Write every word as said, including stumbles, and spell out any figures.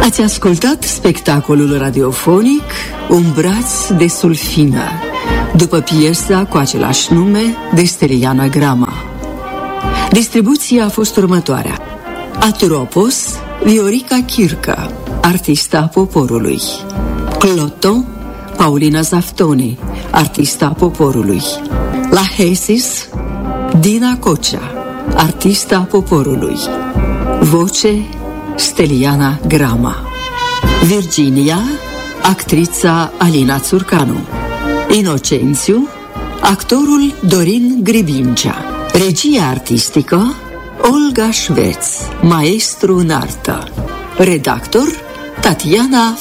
Ați ascultat spectacolul radiofonic Un braț de sulfină, după piesa cu același nume de Steliana Grama. Distribuția a fost următoarea: Atropos, Viorica Chircă, artista poporului; Clotto, Paulina Zaftoni, artista poporului; La Hesis, Dina Cocea, artista poporului; voce, Steliana Grama; Virginia, actrița Alina Țurcanu; Inocențiu, actorul Dorin Gribincea; regia artistică Olga Șveț, maestru în artă; redactor Tatiana